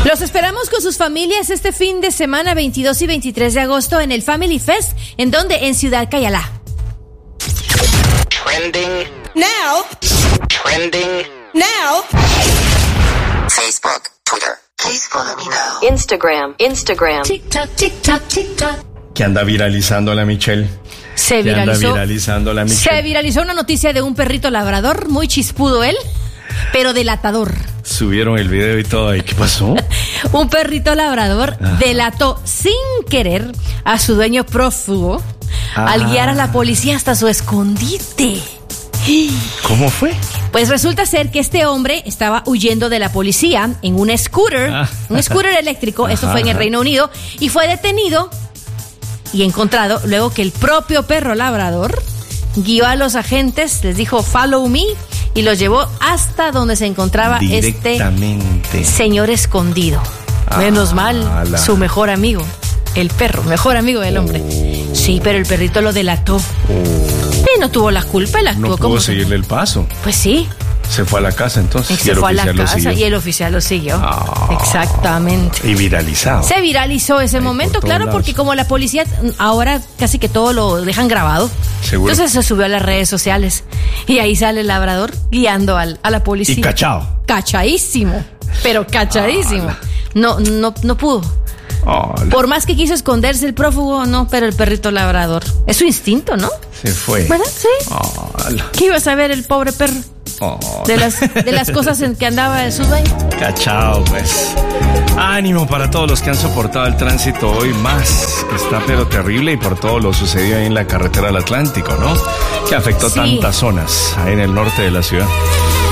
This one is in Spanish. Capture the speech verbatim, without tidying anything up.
Los esperamos con sus familias este fin de semana veintidós y veintitrés de agosto en el Family Fest. ¿En dónde? En Ciudad Cayalá. Trending now. Trending now. Facebook, Twitter. Please follow me now. Instagram, Instagram. TikTok, TikTok, TikTok. Que anda viralizando la Michelle. Se Que anda viralizó. viralizando la Michelle. Se viralizó una noticia de un perrito labrador, muy chispudo él, pero delatador. Subieron el video y todo. ¿Y qué pasó? Un perrito labrador Ajá. delató sin querer a su dueño prófugo Ah. al guiar a la policía hasta su escondite. ¿Cómo fue? Pues resulta ser que este hombre estaba huyendo de la policía en un scooter, Ah. un scooter eléctrico, esto Ajá, fue en el ajá. Reino Unido, y fue detenido y encontrado luego que el propio perro labrador guió a los agentes, les dijo follow me y los llevó hasta donde se encontraba este Directamente. señor escondido. Ah, Menos mal, ala. su mejor amigo, el perro, mejor amigo del hombre. Oh. Sí, pero el perrito lo delató. Y no tuvo la culpa, él actuó No como pudo se- seguirle el paso. Pues sí, Se fue a la casa entonces. y se el fue a la oficial lo casa siguió. y el oficial lo siguió. Ah. Exactamente. Y viralizado. Se viralizó ese Ahí momento, por todos claro, lados. porque como la policía ahora casi que todo lo dejan grabado. Seguro. Entonces se subió a las redes sociales y ahí sale el labrador guiando al, a la policía. Y cachao. Cachadísimo, pero cachadísimo. Ala. No, no, no pudo. Hola. Por más que quiso esconderse el prófugo, no, pero el perrito labrador. Es su instinto, ¿no? Se fue. ¿Verdad? Sí. Hola. ¿Qué iba a saber el pobre perro? Hola. De las, de las cosas en que andaba de su dueño. Cachao, pues. Ánimo para todos los que han soportado el tránsito hoy más, que está pero terrible, y por todo lo sucedido ahí en la carretera del Atlántico, ¿no? Que afectó Sí. tantas zonas ahí en el norte de la ciudad.